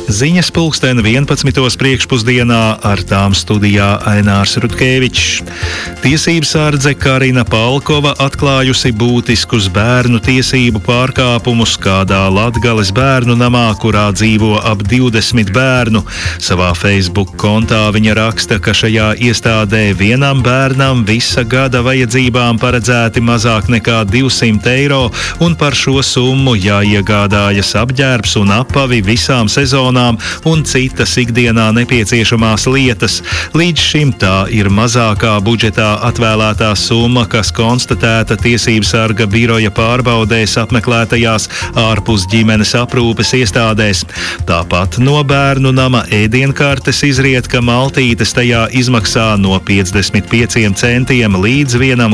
Ziņas pulksten 11. priekšpusdienā, ar tām studijā Ainārs Rutkevičs. Tiesībsardze Karina Palkova atklājusi būtiskus bērnu tiesību pārkāpumus kādā Latgales bērnu namā, kurā dzīvo ap 20 bērnu. Savā Facebook kontā viņa raksta, ka šajā iestādē vienam bērnam visa gada vajadzībām paredzēti mazāk nekā 200 eiro, un par šo summu jāiegādājas apģērbs un apavi visām sezonām un citas ikdienā nepieciešamās lietas. Līdz šim tā ir mazākā budžetā atvēlētā summa, kas konstatēta tiesībsarga biroja pārbaudēs apmeklētajās ārpus ģimenes aprūpes iestādēs. Tāpat no bērnu nama ēdienkartes izriet, ka maltītes tajā izmaksā no 55 centiem līdz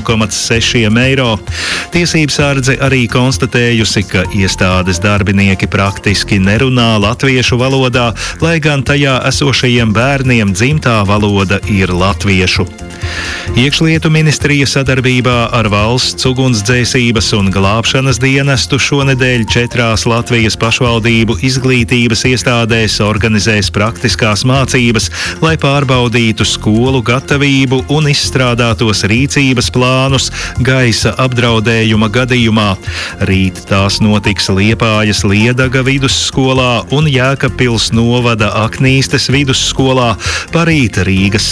1,6 eiro. Tiesībsardze arī konstatējusi, ka iestādes darbinieki praktiski nerunā latviešu valodā, lai gan tajā esošajiem bērniem dzimtā valoda ir latviešu. Iekšlietu ministrija sadarbībā ar Valsts ugunsdzēsības un glābšanas dienestu šonedēļ 4 Latvijas pašvaldību izglītības iestādēs organizēs praktiskās mācības, lai pārbaudītu skolu gatavību un izstrādātos rīcības plānus gaisa apdraudējuma gadījumā. Rīt tās notiks Liepājas Liedaga vidusskolā un Jēkabpils novada Aknīstes vidusskolā, parīt Rīgas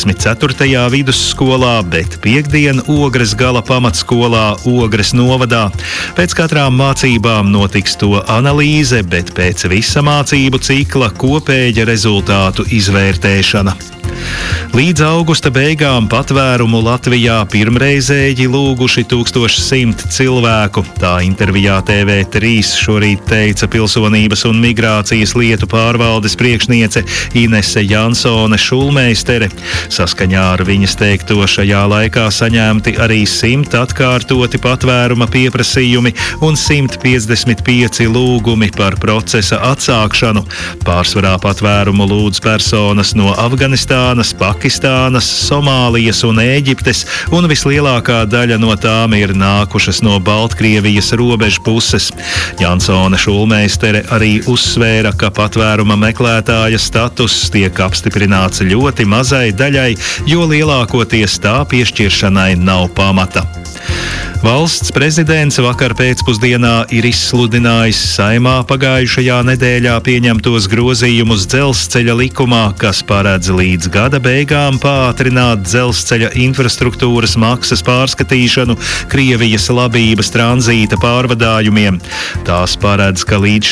64. vidusskolā, bet piektdien Ogres gala pamatskolā Ogres novadā. Pēc katrām mācībām notiks to analīze, bet pēc visa mācību cikla kopēja rezultātu izvērtēšana. Līdz augusta beigām patvērumu Latvijā pirmreizēji lūguši 1100 cilvēku. Tā intervijā TV3 šorīt teica Pilsonības un migrācijas lietu pārvaldes priekšniece Inese Jansone Šulmeistere. Saskaņā ar viņas teikto šajā laikā saņemti arī 100 atkārtoti patvēruma pieprasījumi un 155 lūgumi par procesa atsākšanu. Pārsvarā patvērumu lūdz personas no Afganistānas, Pakistānas, Somālijas un Ēģiptes, un vislielākā daļa no tām ir nākušas no Baltkrievijas robežu puses. Jansone Šulmeistere arī uzsvēra, ka patvēruma meklētāja status tiek apstiprināts ļoti mazai daļai, jo lielākoties tā piešķiršanai nav pamata. Valsts prezidents vakar pēcpusdienā ir izsludinājis Saeimā pagājušajā nedēļā pieņemtos grozījumus dzelzceļa likumā, kas paredz līdz gada beigām pātrināt dzelzceļa infrastruktūras maksas pārskatīšanu Krievijas labības tranzīta pārvadājumiem. Tās paredz, ka līdz